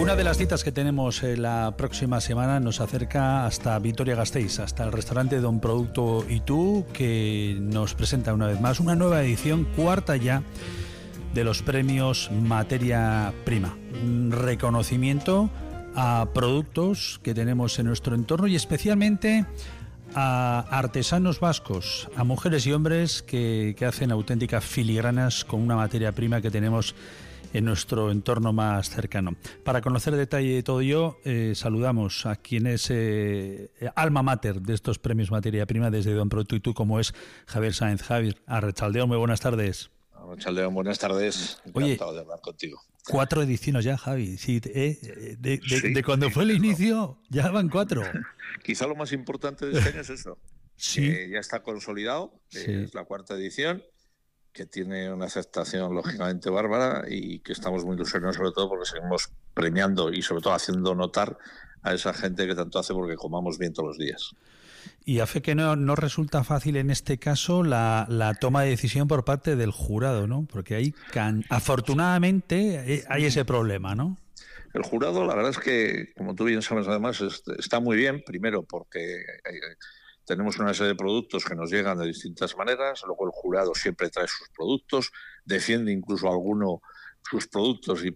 Una de las citas que tenemos la próxima semana nos acerca hasta Vitoria-Gasteiz, hasta el restaurante Don Producto y Tú, que nos presenta una vez más una nueva edición, cuarta ya, de los premios Materia Prima. Un reconocimiento a productos que tenemos en nuestro entorno y especialmente a artesanos vascos, a mujeres y hombres que hacen auténticas filigranas con una materia prima que tenemos en nuestro entorno más cercano. Para conocer el detalle de todo ello, saludamos a quien es alma mater de estos premios Materia Prima desde Don Producto y Tú, como es Javier Sáenz. Javier, arratsaldeon, muy buenas tardes. Arratsaldeon, buenas tardes. Encantado de hablar contigo. 4 ediciones ya, Javi. Sí, de cuando fue el inicio, ya van 4. Quizá lo más importante de este año es eso. Sí. Que ya está consolidado, Sí. Es la cuarta edición, que tiene una aceptación lógicamente bárbara y que estamos muy ilusionados, sobre todo porque seguimos premiando y sobre todo haciendo notar a esa gente que tanto hace porque comamos bien todos los días. Y a fe que no resulta fácil en este caso la toma de decisión por parte del jurado, ¿no? Porque ahí afortunadamente hay ese problema, ¿no? El jurado, la verdad es que, como tú bien sabes, además está muy bien, primero porque tenemos una serie de productos que nos llegan de distintas maneras, luego el jurado siempre trae sus productos, defiende incluso alguno sus productos y